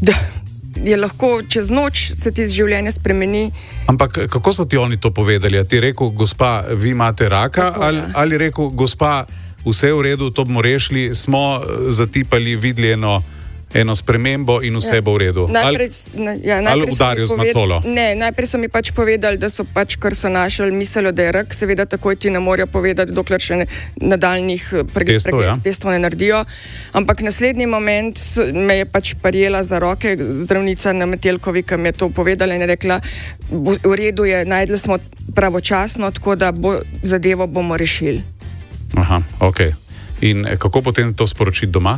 Da je lahko čez noč se ti življenje spremeni. Ampak kako so ti oni to povedali? A ti rekel, gospa, vi imate raka, ali rekel, gospa, vse je v redu, to bomo rešili, smo zatipali, videli eno spremembo in vse bo v redu. Ali udarijo z macolo? Ne, najprej so mi pač povedali, da so pač, kar so našli, mislili, da je rak. Seveda takoj ti ne morejo povedati, dokler še nadaljnih testov ne naredijo. Ampak naslednji moment me je pač prijela za roke zdravnica na Metelkovi, ki mi je to povedala in je rekla, v redu je, najdli smo pravočasno, tako da zadevo bomo rešili. Aha, ok. In kako potem to sporočiti doma?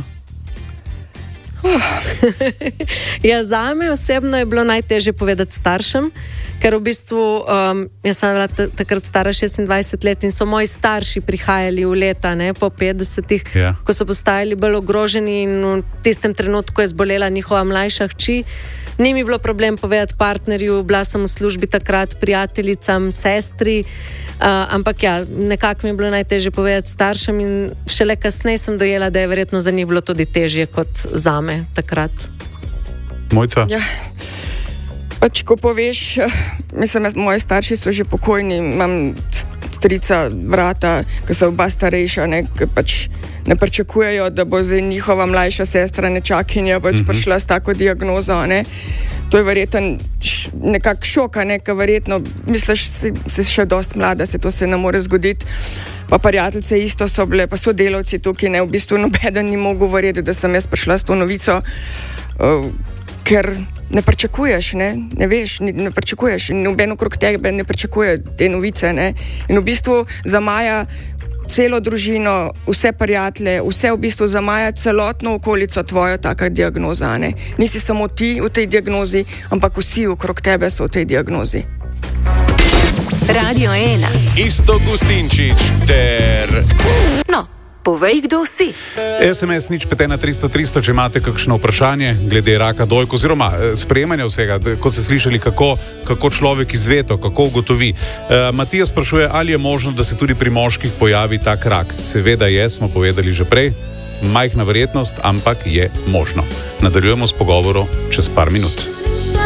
Ja, zame osebno je bilo najtežje povedati staršem, ker v bistvu jaz sem bila takrat stara 26 let in so moji starši prihajali v leta, po 50-ih, ko so postajali bolj ogroženi in v tistem trenutku je zbolela njihova mlajša hči. Ni mi bilo problem povedati partnerju, bila sem v službi takrat, prijateljicam, sestri, ampak ja, nekako mi je bilo najtežje povedati staršem in šele kasneje sem dojela, da je verjetno za njih bilo tudi težje kot zame takrat. Mojca? Ja, pač ko poveš, mislim, moji starši so že pokojni, imam strica, brata, ki so oba starejša, ki pač ne pričakujejo, da bo zdaj njihova mlajša sestra nečakinja prišla s tako diagnozo. To je verjetno nekak šok, ker verjetno misliš, si še dosti mlada, to se ne more zgoditi. Pa prijateljice isto so bile, pa sodelavci tukaj, v bistvu nobeden ni mogel verjeti, da sem jaz prišla s to novico, ker ne pričakuješ, ne veš, ne pričakuješ in noben okrog tebe ne pričakuje te novice. In v bistvu zamaja celo družino, vse prijatelje, vse v bistvu zamaja celotno okolico tvojo taka diagnoza. Nisi samo ti v tej diagnozi, ampak vsi okrog tebe so v tej diagnozi. Radio 1. Iztok Gustinčič ter... No, povej, kdo si. SMS nič 51300 300, če imate kakšno vprašanje glede raka dojk oziroma sprejemanja vsega, ko ste slišali, kako človek izve to, kako ugotovi. Matija sprašuje, ali je možno, da se tudi pri moških pojavi tak rak. Seveda je, smo povedali že prej, majhna verjetnost, ampak je možno. Nadaljujemo s pogovorom čez par minut.